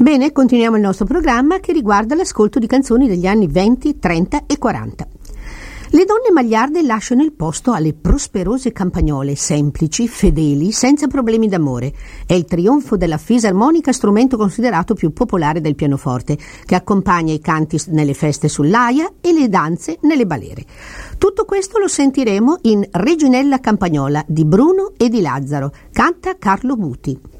Bene, continuiamo il nostro programma che riguarda l'ascolto di canzoni degli anni 20, 30 e 40. Le donne magliarde lasciano il posto alle prosperose campagnole, semplici, fedeli, senza problemi d'amore. È il trionfo della fisarmonica, strumento considerato più popolare del pianoforte, che accompagna i canti nelle feste sull'aia e le danze nelle balere. Tutto questo lo sentiremo in Reginella Campagnola di Bruno e di Lazzaro. Canta Carlo Muti.